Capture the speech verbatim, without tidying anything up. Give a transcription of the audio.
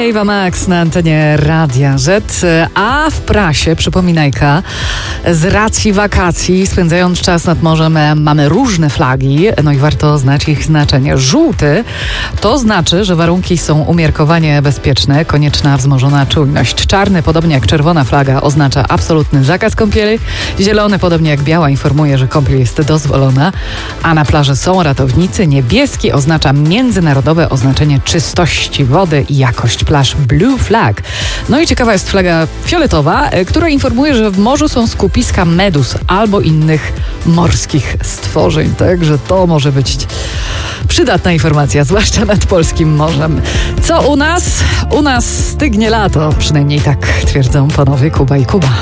Ewa Max na antenie Radia Z, a w prasie, przypominajka, z racji wakacji, spędzając czas nad morzem, mamy różne flagi, no i warto znać ich znaczenie. Żółty to znaczy, że warunki są umiarkowanie bezpieczne, konieczna wzmożona czujność. Czarny, podobnie jak czerwona flaga, oznacza absolutny zakaz kąpieli. Zielony, podobnie jak biała, informuje, że kąpiel jest dozwolona, a na plaży są ratownicy. Niebieski oznacza międzynarodowe oznaczenie czystości wody i jakość plaż. Blue flag. No i ciekawa jest flaga fioletowa, która informuje, że w morzu są skupiska medus albo innych morskich stworzeń. Także to może być przydatna informacja, zwłaszcza nad polskim morzem. Co u nas? U nas stygnie lato. Przynajmniej tak twierdzą panowie Kuba i Kuba.